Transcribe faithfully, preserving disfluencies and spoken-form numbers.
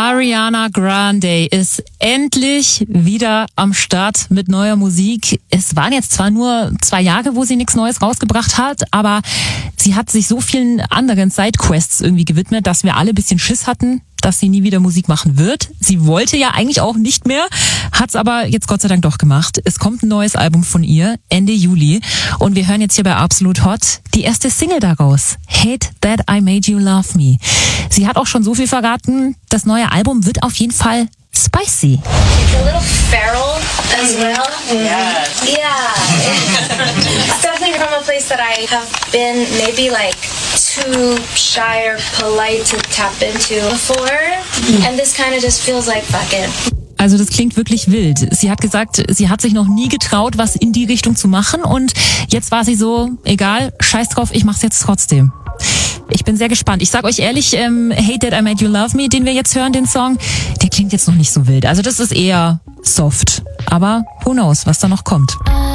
Ariana Grande ist endlich wieder am Start mit neuer Musik. Es waren jetzt zwar nur zwei Jahre, wo sie nichts Neues rausgebracht hat, aber sie hat sich so vielen anderen Sidequests irgendwie gewidmet, dass wir alle ein bisschen Schiss hatten, dass sie nie wieder Musik machen wird. Sie wollte ja eigentlich auch nicht mehr, hat's aber jetzt Gott sei Dank doch gemacht. Es kommt ein neues Album von ihr, Ende Juli. Und wir hören jetzt hier bei Absolut Hot die erste Single daraus. Hate That I Made You Love Me. Sie hat auch schon so viel verraten, das neue Album wird auf jeden Fall spicy. It's a little feral as well. Yes. Yeah. It's definitely from a place that I have been maybe like too shy or polite to tap into before. And this kind of just feels like fuck it. Also das klingt wirklich wild. Sie hat gesagt, sie hat sich noch nie getraut, was in die Richtung zu machen und jetzt war sie so, egal, scheiß drauf, ich mach's jetzt trotzdem. Ich bin sehr gespannt. Ich sag euch ehrlich, ähm, Hate That I Made You Love Me, den wir jetzt hören, den Song, der klingt jetzt noch nicht so wild. Also das ist eher soft. Aber who knows, was da noch kommt.